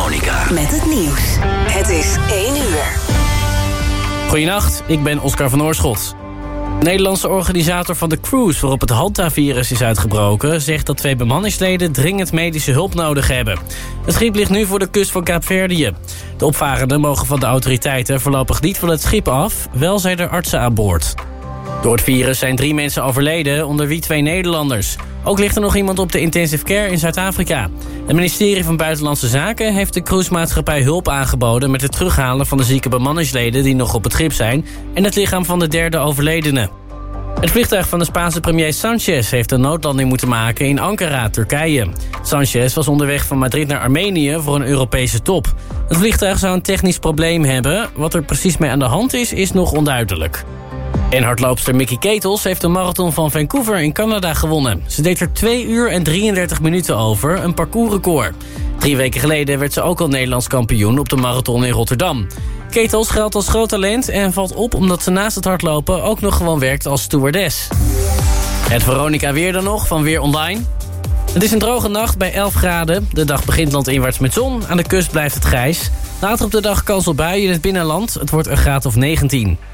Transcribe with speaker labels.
Speaker 1: Veronica.
Speaker 2: Met het nieuws. Het is 1 uur.
Speaker 3: Goedenacht, ik ben Oscar van Oorschot. De Nederlandse organisator van de cruise waarop het Hanta-virus is uitgebroken zegt dat 2 bemanningsleden dringend medische hulp nodig hebben. Het schip ligt nu voor de kust van Kaapverdië. De opvarenden mogen van de autoriteiten voorlopig niet van het schip af, wel zijn er artsen aan boord. Door het virus zijn 3 mensen overleden, onder wie 2 Nederlanders. Ook ligt er nog iemand op de intensive care in Zuid-Afrika. Het ministerie van Buitenlandse Zaken heeft de cruisemaatschappij hulp aangeboden met het terughalen van de zieke bemanningsleden die nog op het schip zijn en het lichaam van de 3e overledene. Het vliegtuig van de Spaanse premier Sanchez heeft een noodlanding moeten maken in Ankara, Turkije. Sanchez was onderweg van Madrid naar Armenië voor een Europese top. Het vliegtuig zou een technisch probleem hebben. Wat er precies mee aan de hand is nog onduidelijk. En hardloopster Mickey Ketels heeft de marathon van Vancouver in Canada gewonnen. Ze deed er 2 uur en 33 minuten over, een parcoursrecord. 3 weken geleden werd ze ook al Nederlands kampioen op de marathon in Rotterdam. Ketels geldt als groot talent en valt op omdat ze naast het hardlopen ook nog gewoon werkt als stewardess. Het Veronica weer dan nog, van Weer Online. Het is een droge nacht bij 11 graden. De dag begint landinwaarts met zon. Aan de kust blijft het grijs. Later op de dag kans op buien in het binnenland. Het wordt een graad of 19.